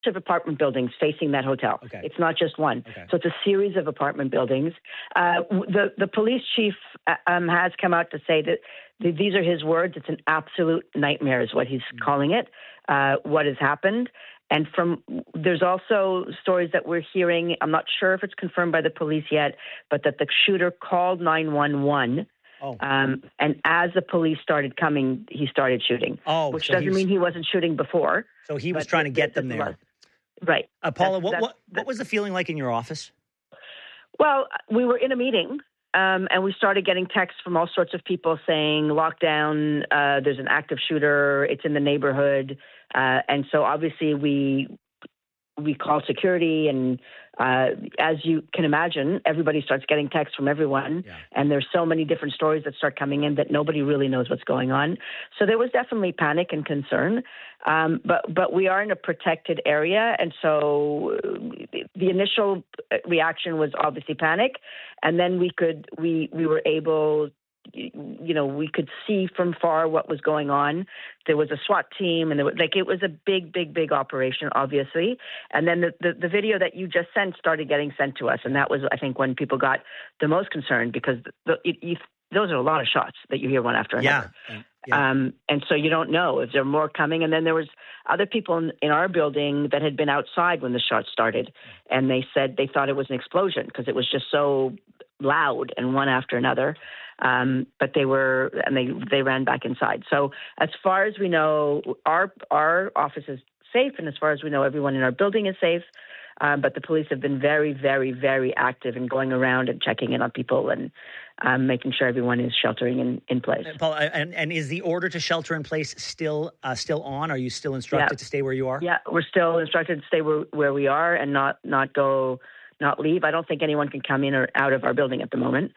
of apartment buildings facing that hotel. Okay. It's not just one. Okay. So it's a series of apartment buildings. The police chief has come out to say that these are his words. It's an absolute nightmare is what he's calling it, what has happened. And there's also stories that we're hearing, I'm not sure if it's confirmed by the police yet, but that the shooter called 911. Oh. And as the police started coming, he started shooting. Oh, which so doesn't mean he wasn't shooting before. So he was trying to get them there. Right. Paula, what was the feeling like in your office? Well, we were in a meeting, and we started getting texts from all sorts of people saying, lockdown, there's an active shooter, it's in the neighborhood. And so obviously we called security, and as you can imagine, everybody starts getting texts from everyone, and there's so many different stories that start coming in that nobody really knows what's going on. So there was definitely panic and concern, but we are in a protected area, and so the initial reaction was obviously panic, and then we were able. We could see from far what was going on. There was a SWAT team, and it was a big, big, big operation, obviously. And then the video that you just sent started getting sent to us, and that was, I think, when people got the most concerned because those are a lot of shots that you hear one after another. Yeah. And so you don't know if there are more coming. And then there was other people in our building that had been outside when the shots started, and they said they thought it was an explosion because it was just so loud and one after another. But they ran back inside. So as far as we know, our office is safe, and as far as we know, everyone in our building is safe. But the police have been very, very, very active in going around and checking in on people and making sure everyone is sheltering in place. Paul, and is the order to shelter in place still on? Are you still instructed to stay where you are? Yeah, we're still instructed to stay where we are and not leave. I don't think anyone can come in or out of our building at the moment.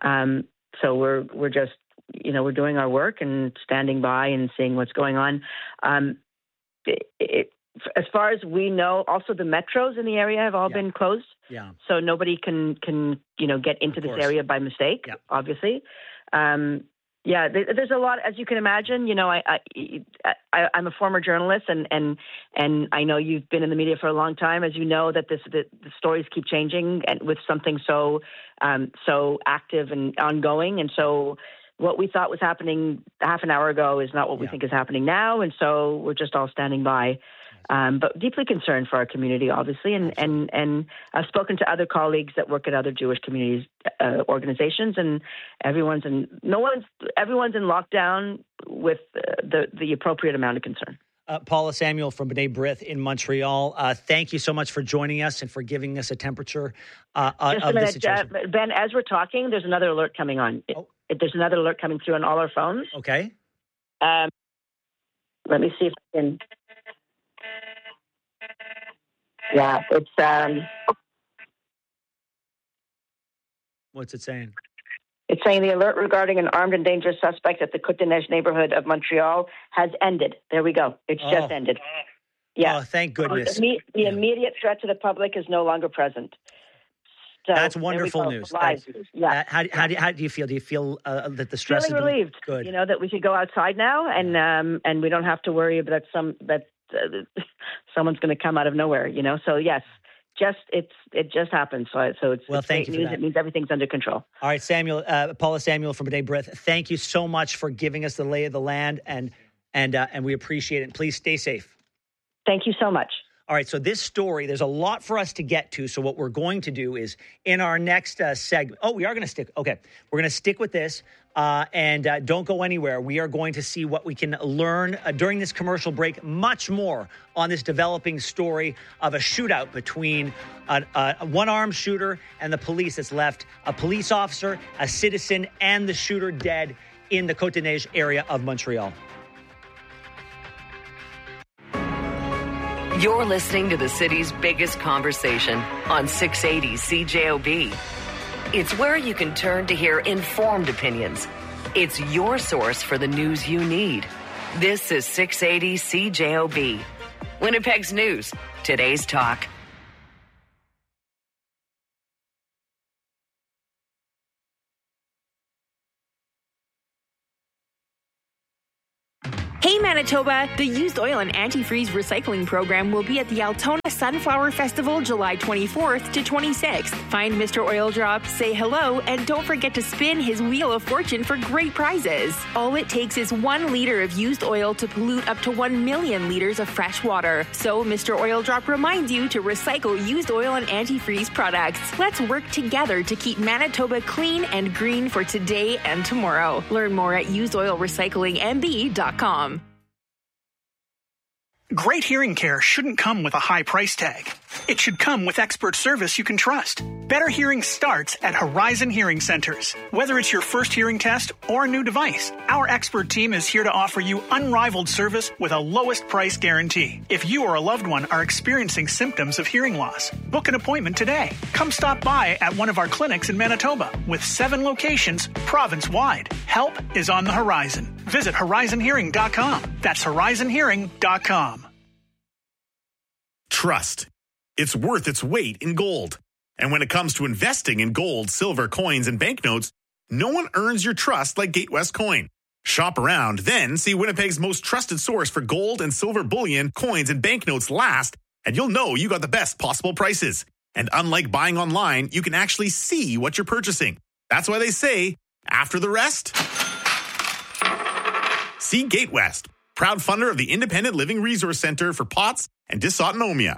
So we're just, we're doing our work and standing by and seeing what's going on. As far as we know, also the metros in the area have all been closed. Yeah. So nobody can get into this area by mistake, obviously. There's a lot, as you can imagine. I'm a former journalist, and I know you've been in the media for a long time. As you know, that the stories keep changing, and with something so active and ongoing, and so what we thought was happening half an hour ago is not what we think is happening now, and so we're just all standing by. But deeply concerned for our community, obviously, and I've spoken to other colleagues that work at other Jewish communities organizations, and everyone's in lockdown with the appropriate amount of concern. Paula Samuel from B'nai B'rith in Montreal. Thank you so much for joining us and for giving us a temperature of the situation. Ben, as we're talking, there's another alert coming on. There's another alert coming through on all our phones. Okay. Let me see if I can. Yeah, it's. What's it saying? It's saying the alert regarding an armed and dangerous suspect at the Côte-des-Neiges neighborhood of Montreal has ended. There we go. It's just ended. Yeah. Oh, thank goodness. The immediate threat to the public is no longer present. So, that's wonderful news. How do you feel? Do you feel that the stress? Feeling relieved. Good. That we could go outside now, and we don't have to worry that someone's going to come out of nowhere. So yes. It just happened. So it's thank great you for news. that. It means everything's under control. All right, Paula Samuel from B'nai B'rith, thank you so much for giving us the lay of the land, and we appreciate it. Please stay safe. Thank you so much. All right, so this story, there's a lot for us to get to. So what we're going to do is in our next segment. Oh, we are going to stick. Okay, we're going to stick with this, and don't go anywhere. We are going to see what we can learn during this commercial break. Much more on this developing story of a shootout between a one-armed shooter and the police that's left a police officer, a citizen, and the shooter dead in the Côte-des-Neiges area of Montreal. You're listening to the city's biggest conversation on 680 CJOB. It's where you can turn to hear informed opinions. It's your source for the news you need. This is 680 CJOB. Winnipeg's news, today's talk. Hey In Manitoba, the used oil and antifreeze recycling program will be at the Altona Sunflower Festival July 24th to 26th. Find Mr. Oil Drop, say hello, and don't forget to spin his Wheel of Fortune for great prizes. All it takes is 1 liter of used oil to pollute up to 1 million liters of fresh water. So Mr. Oil Drop reminds you to recycle used oil and antifreeze products. Let's work together to keep Manitoba clean and green for today and tomorrow. Learn more at usedoilrecyclingmb.com. Great hearing care shouldn't come with a high price tag. It should come with expert service you can trust. Better hearing starts at Horizon Hearing Centers. Whether it's your first hearing test or a new device, our expert team is here to offer you unrivaled service with a lowest price guarantee. If you or a loved one are experiencing symptoms of hearing loss, book an appointment today. Come stop by at one of our clinics in Manitoba with 7 locations province-wide. Help is on the horizon. Visit horizonhearing.com. That's horizonhearing.com. Trust. It's worth its weight in gold. And when it comes to investing in gold, silver, coins, and banknotes, no one earns your trust like Gatewest Coin. Shop around, then see Winnipeg's most trusted source for gold and silver bullion, coins, and banknotes last, and you'll know you got the best possible prices. And unlike buying online, you can actually see what you're purchasing. That's why they say, after the rest, see Gatewest, proud funder of the Independent Living Resource Center for POTS and dysautonomia.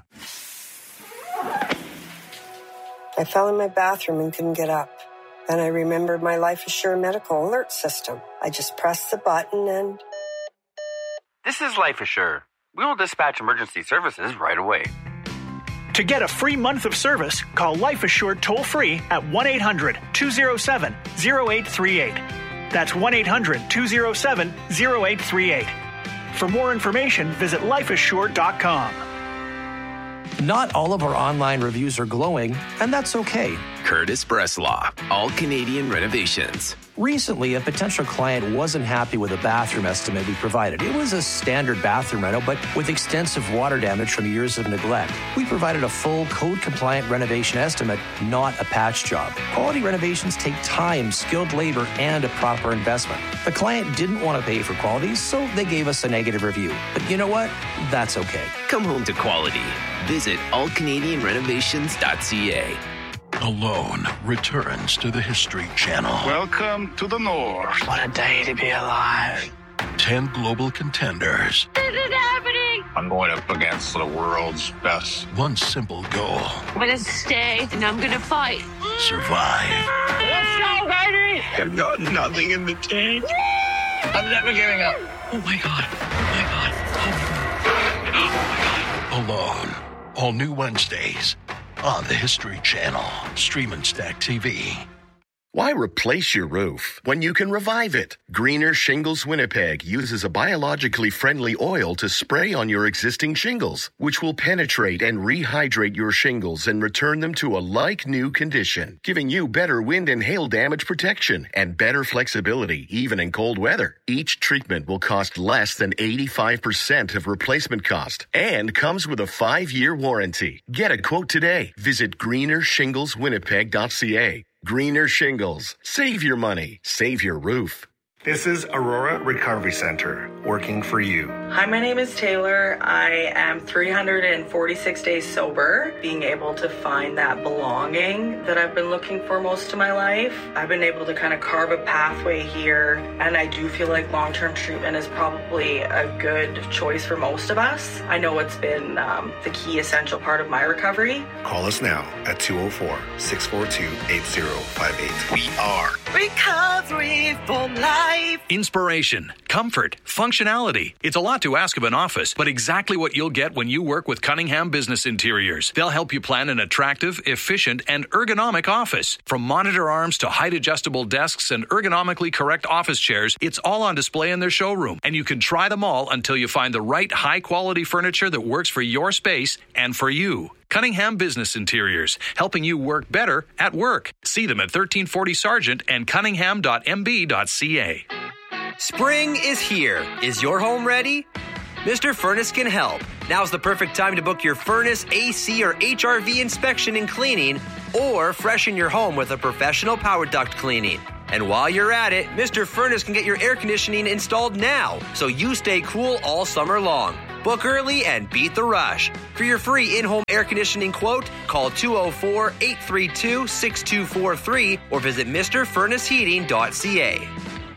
I fell in my bathroom and couldn't get up. Then I remembered my Life Assure medical alert system. I just pressed the button and... This is Life Assure. We will dispatch emergency services right away. To get a free month of service, call Life Assured toll-free at 1-800-207-0838. That's 1-800-207-0838. For more information, visit lifeassured.com. Not all of our online reviews are glowing, and that's okay. Curtis Bresslaw, All Canadian Renovations. Recently, a potential client wasn't happy with a bathroom estimate we provided. It was a standard bathroom rental, but with extensive water damage from years of neglect. We provided a full code-compliant renovation estimate, not a patch job. Quality renovations take time, skilled labor, and a proper investment. The client didn't want to pay for quality, so they gave us a negative review. But you know what? That's okay. Come home to quality. Visit allcanadianrenovations.ca. Alone returns to the History Channel. Welcome to the North. What a day to be alive. 10 global contenders. This is happening. I'm going up against the world's best. One simple goal. I'm going to stay and I'm going to fight. Survive. Let's go, baby. I've got nothing in the tank. I'm never giving up. Oh my God. Oh my God. Oh my God. Alone. All new Wednesdays on the History Channel. Stream and Stack TV. Why replace your roof when you can revive it? Greener Shingles Winnipeg uses a biologically friendly oil to spray on your existing shingles, which will penetrate and rehydrate your shingles and return them to a like-new condition, giving you better wind and hail damage protection and better flexibility, even in cold weather. Each treatment will cost less than 85% of replacement cost and comes with a 5-year warranty. Get a quote today. Visit greenershingleswinnipeg.ca. Greener Shingles. Save your money. Save your roof. This is Aurora Recovery Center, working for you. Hi, my name is Taylor. I am 346 days sober, being able to find that belonging that I've been looking for most of my life. I've been able to kind of carve a pathway here, and I do feel like long-term treatment is probably a good choice for most of us. I know it's been the key essential part of my recovery. Call us now at 204-642-8058. We are Recovery for Life. Inspiration, comfort, functionality. It's a lot to ask of an office, but exactly what you'll get when you work with Cunningham Business Interiors. They'll help you plan an attractive, efficient, and ergonomic office. From monitor arms to height-adjustable desks and ergonomically correct office chairs, it's all on display in their showroom, and you can try them all until you find the right high-quality furniture that works for your space and for you. Cunningham Business Interiors, helping you work better at work. See them at 1340 Sargent and cunningham.mb.ca. Spring is here. Is your home ready? Mr. Furnace can help. Now's the perfect time to book your furnace, AC, or HRV inspection and cleaning, or freshen your home with a professional power duct cleaning. And while you're at it, Mr. Furnace can get your air conditioning installed now, so you stay cool all summer long. Book early and beat the rush. For your free in-home air conditioning quote, call 204-832-6243 or visit MrFurnaceHeating.ca.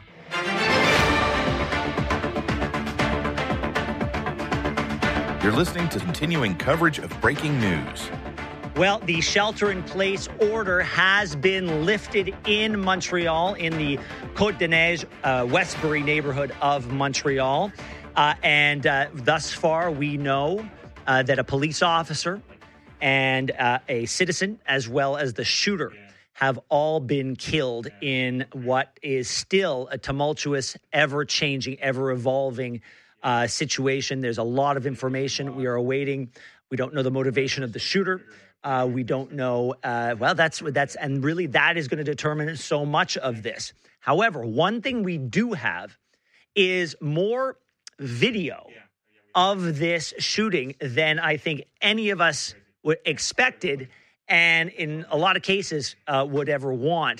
You're listening to continuing coverage of breaking news. Well, the shelter-in-place order has been lifted in Montreal, in the Côte-des-Neiges, Westbury neighborhood of Montreal. And thus far, we know that a police officer and a citizen, as well as the shooter, have all been killed in what is still a tumultuous, ever-changing, ever-evolving situation. There's a lot of information we are awaiting. We don't know the motivation of the shooter. We don't know. That's and really that is going to determine so much of this. However, one thing we do have is more video of this shooting than I think any of us would expected, and in a lot of cases would ever want.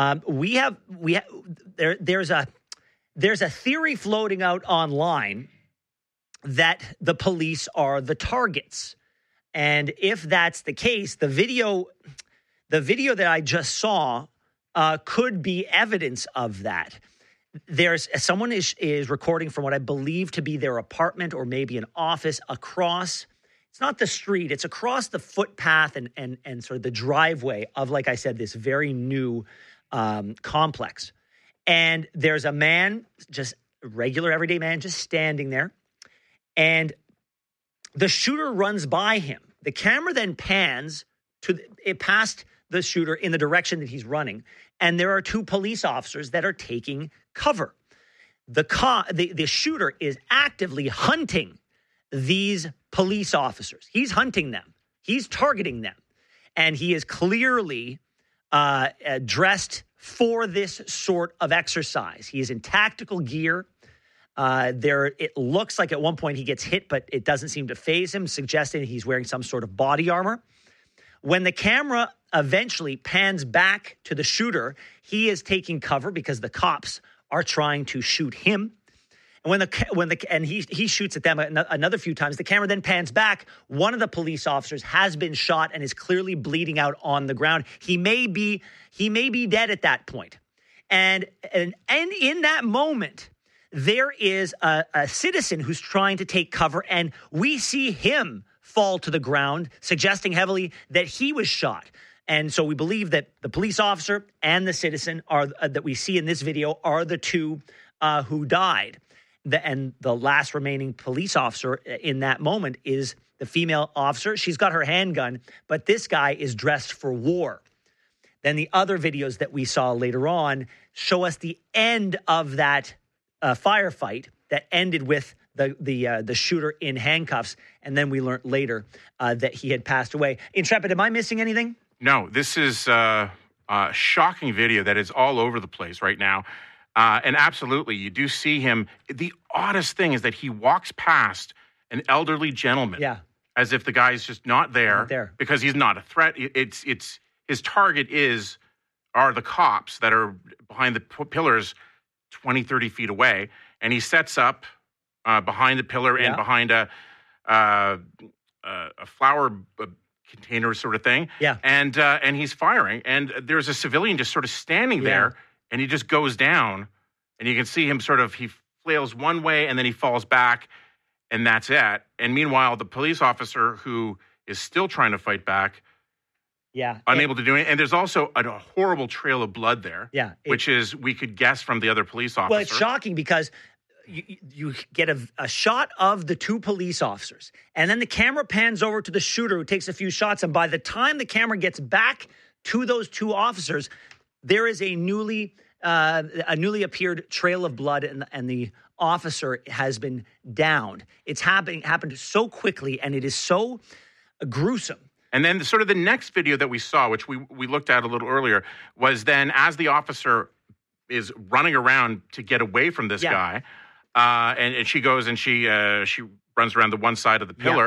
There's a theory floating out online that the police are the targets. And if that's the case, the video that I just saw could be evidence of that. There's someone is recording from what I believe to be their apartment or maybe an office across. It's not the street; it's across the footpath and sort of the driveway of, like I said, this very new complex. And there's a man, just a regular everyday man, just standing there, and the shooter runs by him. The camera then pans past the shooter in the direction that he's running, and there are two police officers that are taking cover. The shooter is actively hunting these police officers. He's hunting them. He's targeting them, and he is clearly dressed for this sort of exercise. He is in tactical gear. It looks like at one point he gets hit, but it doesn't seem to faze him, suggesting he's wearing some sort of body armor. When the camera eventually pans back to the shooter, he is taking cover because the cops are trying to shoot him. And he shoots at them another few times. The camera then pans back. One of the police officers has been shot and is clearly bleeding out on the ground. He may be dead at that point. And in that moment, there is a citizen who's trying to take cover, and we see him fall to the ground, suggesting heavily that he was shot. And so we believe that the police officer and the citizen that we see in this video are the two who died. And the last remaining police officer in that moment is the female officer. She's got her handgun, but this guy is dressed for war. Then the other videos that we saw later on show us the end of that firefight that ended with the shooter in handcuffs, and then we learned later that he had passed away. Intrepid, am I missing anything? No, this is a shocking video that is all over the place right now. And absolutely, you do see him. The oddest thing is that he walks past an elderly gentleman as if the guy is just not there because he's not a threat. It's his target are the cops that are behind the pillars 20, 30 feet away. And he sets up behind the pillar and behind a flower container sort of thing. Yeah. And he's firing. And there's a civilian just sort of standing there, and he just goes down. And you can see him he flails one way and then he falls back, and that's it. And meanwhile, the police officer who is still trying to fight back, unable to do it. And there's also a horrible trail of blood there, which is, we could guess from the other police officer. Well, it's shocking because you get a shot of the two police officers, and then the camera pans over to the shooter who takes a few shots. And by the time the camera gets back to those two officers, there is a newly appeared trail of blood, and the officer has been downed. It's happened so quickly, and it is so gruesome. And then sort of the next video that we saw, which we looked at a little earlier, was then as the officer is running around to get away from this guy, and she goes and she runs around the one side of the pillar,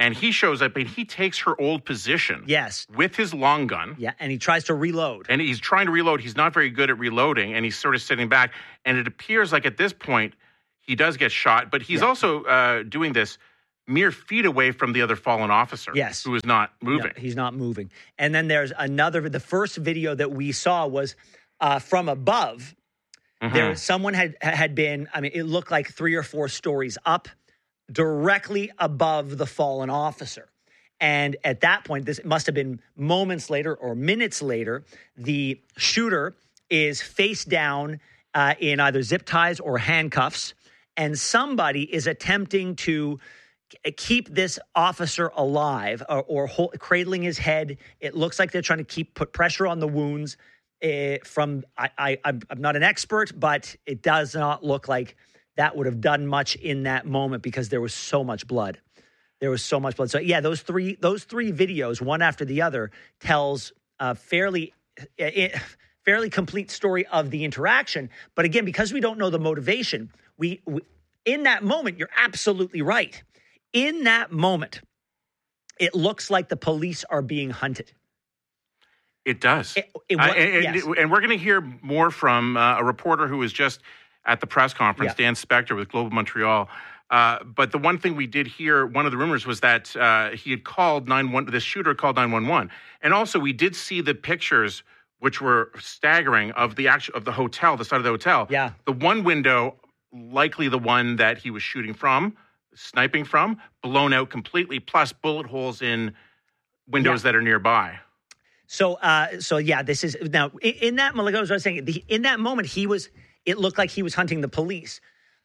And he shows up and he takes her old position. Yes. With his long gun. Yeah, and he tries to reload. And he's trying to reload. He's not very good at reloading, and he's sort of sitting back. And it appears like at this point, he does get shot, but he's also doing this mere feet away from the other fallen officer. Yes. Who is not moving. No, he's not moving. And then there's the first video that we saw was from above. Mm-hmm. Someone had been, it looked like 3 or 4 stories up, directly above the fallen officer. And at that point, this must have been moments later or minutes later, the shooter is face down in either zip ties or handcuffs, and somebody is attempting to keep this officer alive or cradling his head. It looks like they're trying to put pressure on the wounds. I'm not an expert, but it does not look like that would have done much in that moment because there was so much blood. So yeah, those three videos, one after the other, tells a fairly complete story of the interaction. But again, because we don't know the motivation, we in that moment, you're absolutely right. In that moment, it looks like the police are being hunted. It does. Yes. And we're going to hear more from a reporter who was just at the press conference, Dan Spector with Global Montreal. But the one thing we did hear, one of the rumors was that he had called 911. This shooter called 911, and also we did see the pictures, which were staggering, of the hotel, the side of the hotel. Yeah, the one window, likely the one that he was sniping from, blown out completely, plus bullet holes in windows that are nearby. So yeah, this is now in that. Like I was saying, in that moment, it looked like he was hunting the police.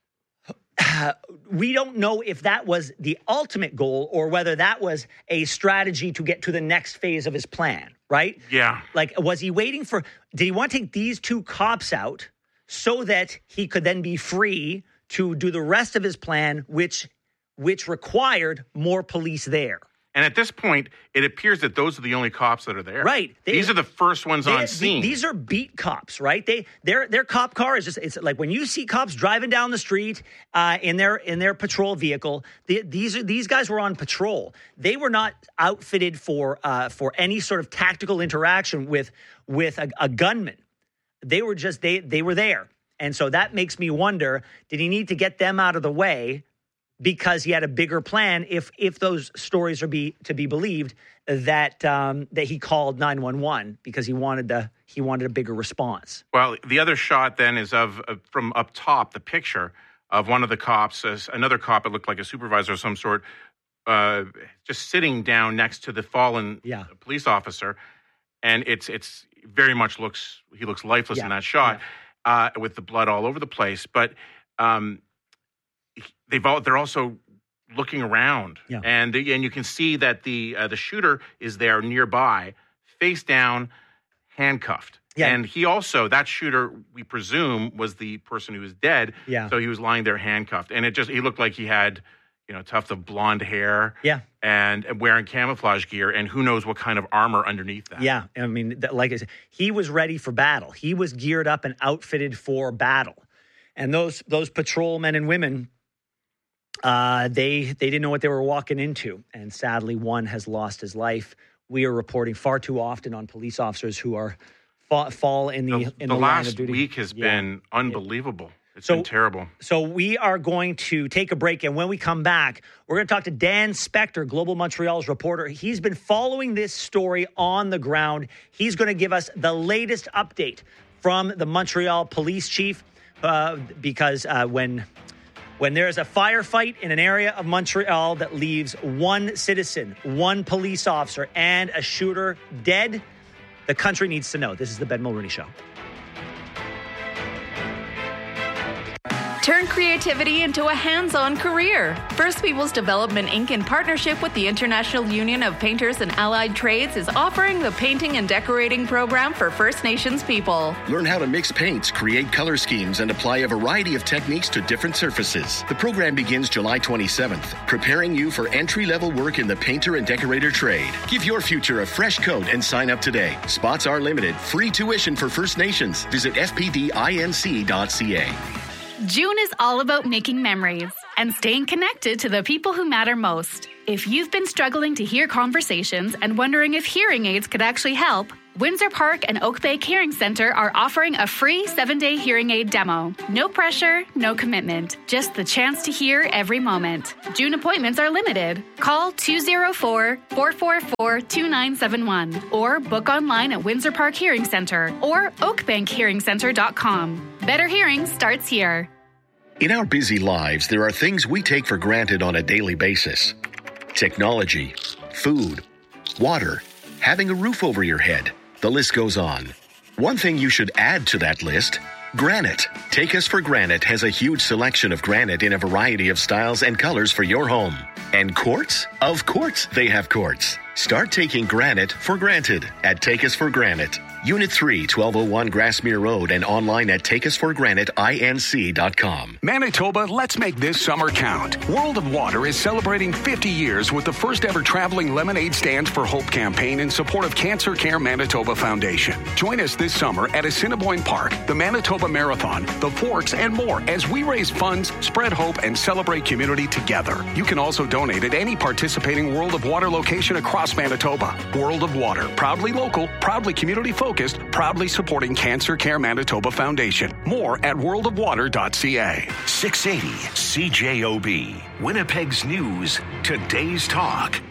We don't know if that was the ultimate goal or whether that was a strategy to get to the next phase of his plan, right? Yeah. Like, was he waiting did he want to take these 2 cops out so that he could then be free to do the rest of his plan, which required more police there? And at this point, it appears that those are the only cops that are there. Right. These are the first ones on scene. These are beat cops, right? Their cop car is it's like when you see cops driving down the street in their patrol vehicle. These guys were on patrol. They were not outfitted for any sort of tactical interaction with a gunman. They were just they were there, and so that makes me wonder: did he need to get them out of the way? Because he had a bigger plan, if those stories are to be believed, that he called 911 because he wanted a bigger response. Well, the other shot then is from up top, the picture of one of the cops, another cop. It looked like a supervisor of some sort, just sitting down next to the fallen police officer, and it's very much he looks lifeless in that shot, with the blood all over the place, but. They're also looking around, and you can see that the shooter is there nearby, face down, handcuffed. Yeah. And he also, that shooter, we presume, was the person who was dead. Yeah. So he was lying there handcuffed, and he looked like he had, a tuft of blonde hair. Yeah. And wearing camouflage gear, and who knows what kind of armor underneath that. Yeah, I mean, like I said, he was ready for battle. He was geared up and outfitted for battle, and those patrolmen and women. They didn't know what they were walking into, and sadly, one has lost his life. We are reporting far too often on police officers who are fall in the line of duty. The last week has been unbelievable. It's been terrible. So we are going to take a break, and when we come back, we're going to talk to Dan Spector, Global Montreal's reporter. He's been following this story on the ground. He's going to give us the latest update from the Montreal police chief, because when there's a firefight in an area of Montreal that leaves one citizen, one police officer, and a shooter dead, the country needs to know. This is the Ben Mulroney Show. Turn creativity into a hands-on career. First Peoples Development Inc., in partnership with the International Union of Painters and Allied Trades, is offering the Painting and Decorating program for First Nations people. Learn how to mix paints, create color schemes, and apply a variety of techniques to different surfaces. The program begins July 27th, preparing you for entry-level work in the painter and decorator trade. Give your future a fresh coat and sign up today. Spots are limited. Free tuition for First Nations. Visit fpdinc.ca. June is all about making memories and staying connected to the people who matter most. If you've been struggling to hear conversations and wondering if hearing aids could actually help, Windsor Park and Oak Bay Hearing Center are offering a free 7-day hearing aid demo. No pressure, no commitment, just the chance to hear every moment. June appointments are limited. Call 204-444-2971 or book online at Windsor Park Hearing Center or oakbankhearingcenter.com. Better hearing starts here. In our busy lives, there are things we take for granted on a daily basis. Technology, food, water, having a roof over your head. The list goes on. One thing you should add to that list, granite. Take Us for Granite has a huge selection of granite in a variety of styles and colors for your home. And quartz? Of course they have quartz. Start taking granite for granted at Take Us for Granite. Unit 3, 1201 Grassmere Road, and online at takeusforgranitinc.com. Manitoba, let's make this summer count. World of Water is celebrating 50 years with the first ever traveling Lemonade Stands for Hope campaign in support of Cancer Care Manitoba Foundation. Join us this summer at Assiniboine Park, the Manitoba Marathon, the Forks, and more as we raise funds, spread hope, and celebrate community together. You can also donate at any participating World of Water location across Manitoba. World of Water, proudly local, proudly community focused, proudly supporting Cancer Care Manitoba Foundation. More at worldofwater.ca. 680 CJOB, Winnipeg's News, Today's Talk.